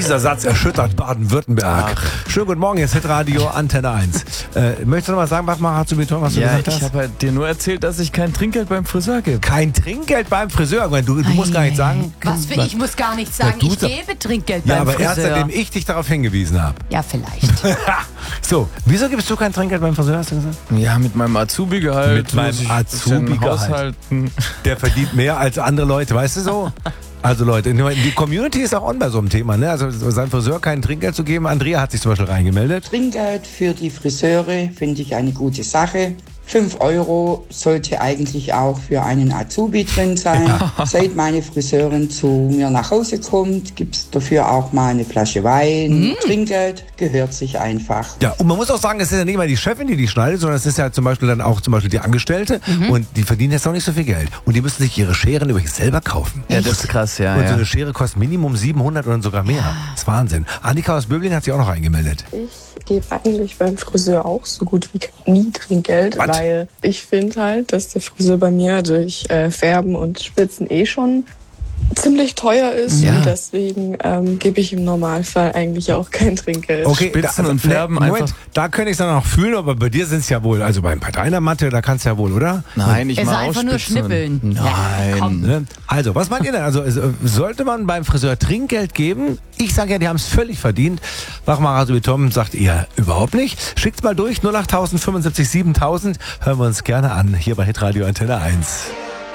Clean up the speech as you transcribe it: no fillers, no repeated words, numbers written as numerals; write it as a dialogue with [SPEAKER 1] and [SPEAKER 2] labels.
[SPEAKER 1] Dieser Satz erschüttert Baden-Württemberg. Schönen guten Morgen, jetzt Hitradio Antenne 1. Möchtest du noch mal sagen, was du gesagt hast?
[SPEAKER 2] Ja, ich habe halt dir nur erzählt, dass ich kein Trinkgeld beim Friseur gebe.
[SPEAKER 1] Kein Trinkgeld beim Friseur? Du musst gar nicht sagen.
[SPEAKER 3] Ich muss gar nicht sagen, ich gebe Trinkgeld beim
[SPEAKER 1] Ja, aber
[SPEAKER 3] Friseur.
[SPEAKER 1] erst seitdem ich dich darauf hingewiesen habe.
[SPEAKER 3] Ja, vielleicht.
[SPEAKER 1] So, wieso gibst du kein Trinkgeld beim Friseur, hast du gesagt?
[SPEAKER 2] Ja, mit meinem Azubi-Gehalt.
[SPEAKER 1] Mit meinem Azubi-Gehalt.
[SPEAKER 2] Haushalten.
[SPEAKER 1] Der verdient mehr als andere Leute, weißt du so? Also Leute, die Community ist auch on bei so einem Thema, ne? Also seinem Friseur kein Trinkgeld zu geben. Andrea hat sich zum Beispiel reingemeldet.
[SPEAKER 4] Trinkgeld für die Friseure finde ich eine gute Sache. 5 € sollte eigentlich auch für einen Azubi drin sein. Seit meine Friseurin zu mir nach Hause kommt, gibt es dafür auch mal eine Flasche Wein. Trinkgeld gehört sich einfach.
[SPEAKER 1] Ja, und man muss auch sagen, es ist ja nicht mal die Chefin, die schneidet, sondern es ist ja zum Beispiel dann auch die Angestellte. Und die verdienen jetzt auch nicht so viel Geld. Und die müssen sich ihre Scheren übrigens selber kaufen.
[SPEAKER 2] Ja, das ist krass, ja.
[SPEAKER 1] Und so eine Schere kostet Minimum 700 oder sogar mehr. Das ist Wahnsinn. Annika aus Böbling hat sich auch noch eingemeldet.
[SPEAKER 5] Ich gebe eigentlich beim Friseur auch so gut wie nie Trinkgeld, weil ich finde halt, dass der Friseur bei mir durch Färben und Spitzen schon ziemlich teuer ist.
[SPEAKER 2] Ja.
[SPEAKER 5] Und deswegen gebe ich im Normalfall eigentlich auch kein Trinkgeld.
[SPEAKER 1] Okay,
[SPEAKER 2] Spitzen und Färben
[SPEAKER 1] Moment,
[SPEAKER 2] einfach.
[SPEAKER 1] da könnte ich es dann auch fühlen, aber bei dir sind es ja wohl, also bei deiner Matte, da kannst du ja wohl, oder?
[SPEAKER 2] Nein, ich
[SPEAKER 3] Es ist
[SPEAKER 2] mache auch
[SPEAKER 3] einfach nur
[SPEAKER 2] Spitzen.
[SPEAKER 3] schnippeln.
[SPEAKER 2] Nein.
[SPEAKER 3] Ja, komm.
[SPEAKER 1] Ne? Also, was meint ihr denn? Also, sollte man beim Friseur Trinkgeld geben? Ich sage ja, die haben es völlig verdient. Wachmacher so wie Tom sagt ihr überhaupt nicht. Schickt's mal durch, 08000 75 7000. Hören wir uns gerne an, hier bei Hitradio Antenne 1.